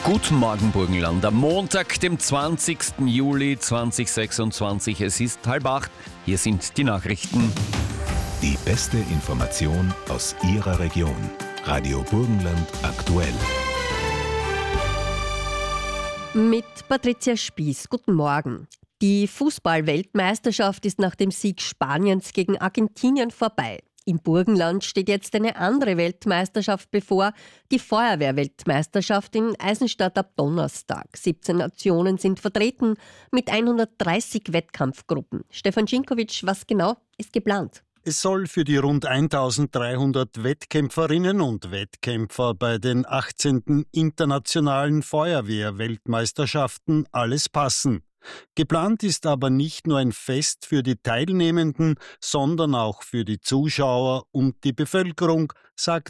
Guten Morgen, Burgenland. Am Montag, dem 20. Juli 2026. Es ist 7:30. Hier sind die Nachrichten. Die beste Information aus Ihrer Region. Radio Burgenland aktuell. Mit Patricia Spieß. Guten Morgen. Die Fußball-Weltmeisterschaft ist nach dem Sieg Spaniens gegen Argentinien vorbei. Im Burgenland steht jetzt eine andere Weltmeisterschaft bevor, die Feuerwehr-Weltmeisterschaft in Eisenstadt ab Donnerstag. 17 Nationen sind vertreten mit 130 Wettkampfgruppen. Stefan Cinkovic, was genau ist geplant? Es soll für die rund 1300 Wettkämpferinnen und Wettkämpfer bei den 18. internationalen Feuerwehr-Weltmeisterschaften alles passen. Geplant ist aber nicht nur ein Fest für die Teilnehmenden, sondern auch für die Zuschauer und die Bevölkerung, sagt